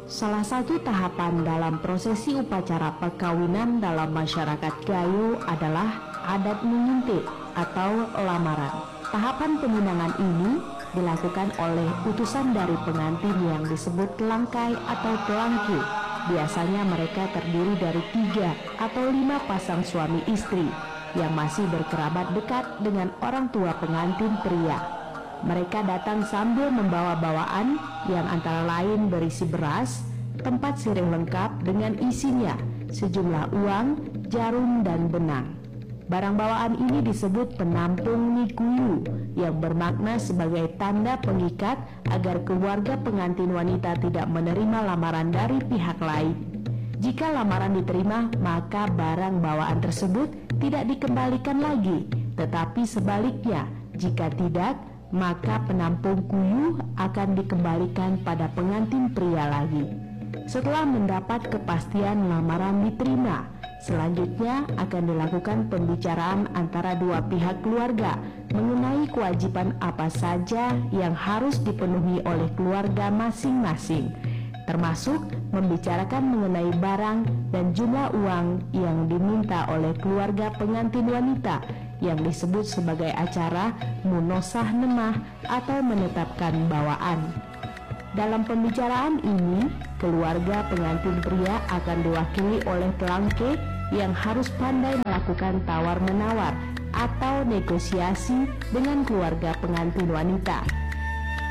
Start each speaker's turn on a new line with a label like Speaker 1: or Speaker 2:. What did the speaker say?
Speaker 1: Salah satu tahapan dalam prosesi upacara perkawinan dalam masyarakat Gayo adalah adat mengintik atau lamaran. Tahapan peminangan ini dilakukan oleh utusan dari pengantin yang disebut telangkai atau telangki. Biasanya mereka terdiri dari 3 atau 5 pasang suami istri yang masih berkerabat dekat dengan orang tua pengantin pria. Mereka datang sambil membawa bawaan yang antara lain berisi beras, tempat sirih lengkap dengan isinya, sejumlah uang, jarum, dan benang. Barang bawaan ini disebut penampung nikuyu yang bermakna sebagai tanda pengikat agar keluarga pengantin wanita tidak menerima lamaran dari pihak lain. Jika lamaran diterima, maka barang bawaan tersebut tidak dikembalikan lagi, tetapi sebaliknya, jika tidak, maka penampung kuyu akan dikembalikan pada pengantin pria lagi. Setelah mendapat kepastian lamaran diterima, selanjutnya akan dilakukan pembicaraan antara dua pihak keluarga mengenai kewajiban apa saja yang harus dipenuhi oleh keluarga masing-masing, termasuk membicarakan mengenai barang dan jumlah uang yang diminta oleh keluarga pengantin wanita yang disebut sebagai acara munosah nemah atau menetapkan bawaan. Dalam pembicaraan ini, keluarga pengantin pria akan diwakili oleh telangke yang harus pandai melakukan tawar-menawar atau negosiasi dengan keluarga pengantin wanita.